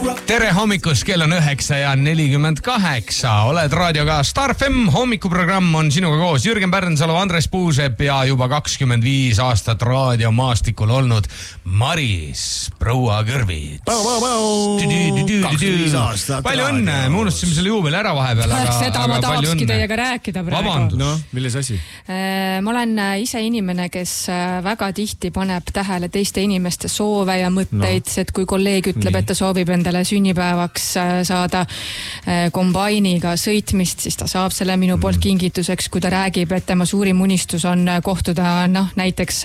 Tere hommikust, kell on 9:48. Oled raadioga Star FM. Hommikuprogramm on sinuga koos Jürgen Pärnsalu, Andres Puusepp ja juba 25 aastat raadiomaastikul olnud Maris proua Kõrvits. 25 aastat. Palju õnne, me unustasime selle juubeli ära vahepeal. Seda ma tahakski teiega rääkida praegu. Vabandus. No, milles asi? Ma olen ise inimene, kes väga tihti paneb tähele teiste inimeste soove ja mõtteid, et kui kolleeg ütleb, et ta soovib endale sünnipäevaks saada kombainiga sõitmist, siis ta saab selle minu poolt kingituseks, kui ta räägib, et tema suurim unistus on kohtuda näiteks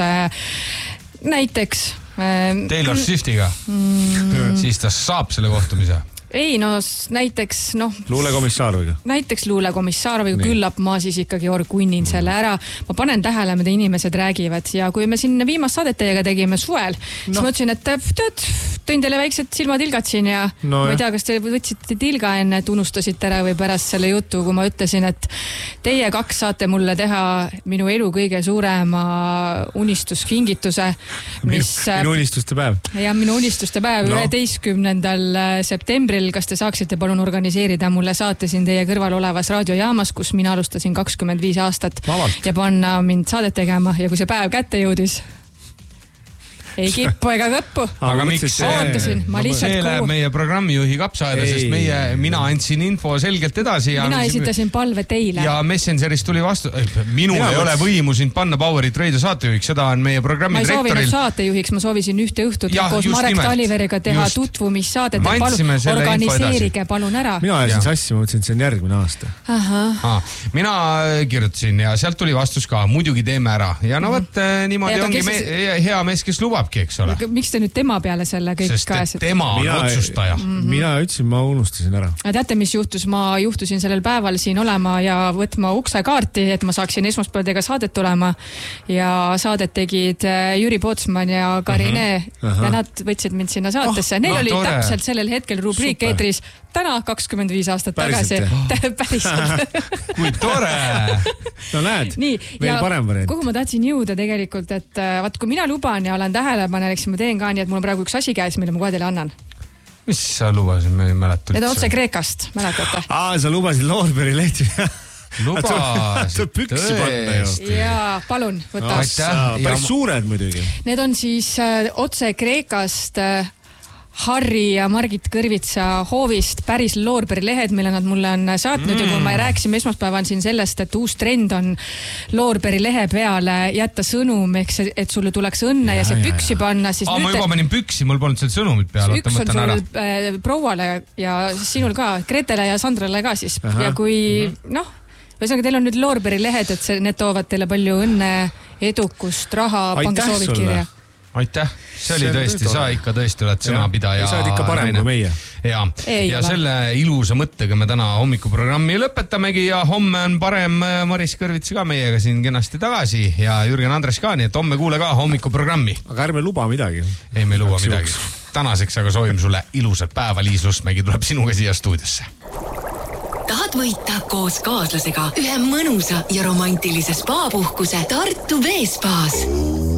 Taylor Swiftiga. Siis ta saab selle kohtumise. Ei, näiteks luulekomissaar või? Näiteks luulekomissaar või küllap ma siis ikkagi orgunnin selle ära. Ma panen tähele, mida inimesed räägivad ja kui me siin viimast saadet teiega tegime suvel, siis ma ütlesin, et tõin teile väiksed silmatilgad siin ja ma ei tea, kas te võtsite tilga enne, et unustasite ära või pärast selle jutu, kui ma ütlesin, et teie kaks saate mulle teha minu elu kõige suurema unistuskingituse, minu unistuste päev. Ja minu unistuste päev 11. septembril. Kas te saaksite palun organiseerida mulle saate siin teie kõrval olevas raadiojaamas, kus mina alustasin 25 aastat ja panna mind saadet tegema ja kui see päev kätte jõudis, ei kippu ega kõppu. Aga miks see läheb meie programmijuhi kapsaaeda, sest mina andsin info selgelt edasi. Mina esitasin palve teile. Ja Messengerist tuli vastu. Minul ei ole võimu sind panna Powerit Radio saatejuhiks, seda on meie programmi direktoril. Ma ei soovinud saatejuhiks, ma soovisin ühte õhtut koos Marek Taliveriga teha tutvumissaadet. Organiseerige palun ära. Mina ajasin sassi, ma mõtlesin, et see on järgmine aasta. Mina kirjutasin ja sealt tuli vastus ka, muidugi teeme ära. Ja niimoodi ongi hea mees, kes lubab. Miks te nüüd tema peale selle kõik käes? Sest tema on otsustaja. Mina ütlesin, ma unustasin ära. Teate, mis juhtus? Ma juhtusin sellel päeval siin olema ja võtma uksekaarti, et ma saaksin esmaspäevadega saadet tulema. Ja saadet tegid Jüri Pootsman ja Karine ja nad võtsid mind sinna saatesse. Neil oli täpselt sellel hetkel rubriik eetris täna 25 aastat tagasi. Päriselt. Kui tore! No näed, veel parem variant. Kuhu ma tahtsin jõuda tegelikult, et kui mina luban ja olen tähelepanelik, siis ma teen ka nii, et mul on praegu üks asi käes, mille ma kohe teile annan. Mis sa lubasid, me ei mäleta. Need on otse Kreekast, mäletate? Sa lubasid Loorberi lehti. Lubasid, tõesti. Jaa, palun, võta. Päris suured muidugi. Need on siis otse Kreekast Harri ja Margit Kõrvitsa hoovist päris Loorberi lehed, mille nad mulle on saatnud ja kui ma rääkisime esmaspäeval siin sellest, et uus trend on Loorberi lehe peale jätta sõnum, et sulle tuleks õnne ja see püksi panna, siis ma juba panin püksi, mul polnud seal sõnumit peal. Üks on sul prouale ja sinul ka, Gretele ja Sandrale ka siis. Ja kui, ühesõnaga teil on nüüd Loorberi lehed, et need toovad teile palju õnne, edukust, raha, pange soovid kirja. Aitäh, see oli tõesti, sa ikka tõesti oled sõnapidaja. Sa oled ikka parem kui meie. Ja selle ilusa mõttega me täna hommikuprogrammi lõpetamegi ja homme on parem Maris Kõrvits ka meiega siin kenasti tagasi ja Jürgen Andres ka, nii et homme kuule ka hommikuprogrammi. Aga ärme luba midagi. Ei, me ei luba midagi. Tänaseks aga soovime sulle ilusat päeva, Liis Lustmägi tuleb sinuga siia stuudiosse. Tahad võita koos kaaslasega ühe mõnusa ja romantilise spaapuhkuse Tartu Veespaas?